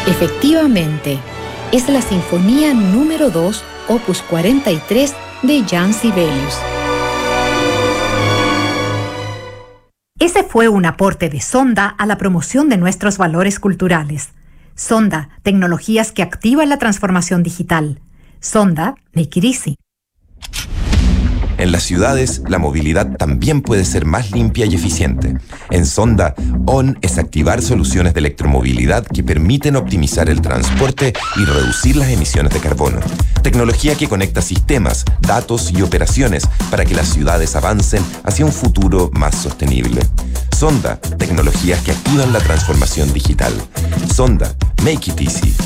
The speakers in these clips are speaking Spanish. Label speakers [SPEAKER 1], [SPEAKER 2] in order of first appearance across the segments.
[SPEAKER 1] Efectivamente, es la Sinfonía número 2, opus 43 de Jean Sibelius.
[SPEAKER 2] Ese fue un aporte de Sonda a la promoción de nuestros valores culturales. Sonda, tecnologías que activan la transformación digital. Sonda, make it easy.
[SPEAKER 3] En las ciudades, la movilidad también puede ser más limpia y eficiente. En Sonda, ON es activar soluciones de electromovilidad que permiten optimizar el transporte y reducir las emisiones de carbono. Tecnología que conecta sistemas, datos y operaciones para que las ciudades avancen hacia un futuro más sostenible. Sonda, tecnologías que activan la transformación digital. Sonda, make it easy.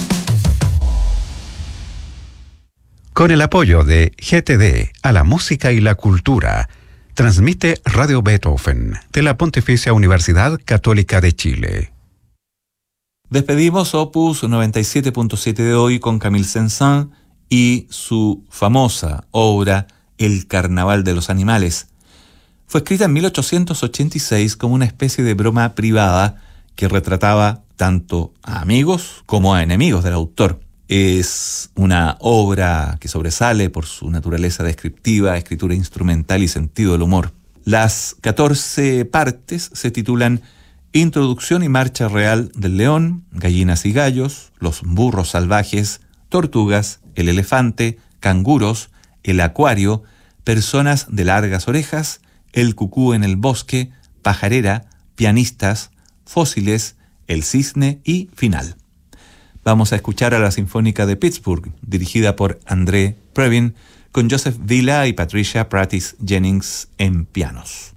[SPEAKER 4] Con el apoyo de GTD a la música y la cultura, transmite Radio Beethoven de la Pontificia Universidad Católica de Chile.
[SPEAKER 5] Despedimos Opus 97.7 de hoy con Camille Saint-Saëns y su famosa obra El Carnaval de los Animales. Fue escrita en 1886 como una especie de broma privada que retrataba tanto a amigos como a enemigos del autor. Es una obra que sobresale por su naturaleza descriptiva, escritura instrumental y sentido del humor. Las 14 partes se titulan Introducción y Marcha Real del León, Gallinas y Gallos, Los Burros Salvajes, Tortugas, El Elefante, Canguros, El Acuario, Personas de Largas Orejas, El Cucú en el Bosque, Pajarera, Pianistas, Fósiles, El Cisne y Final. Vamos a escuchar a la Sinfónica de Pittsburgh, dirigida por André Previn, con Joseph Villa y Patricia Pratis Jennings en pianos.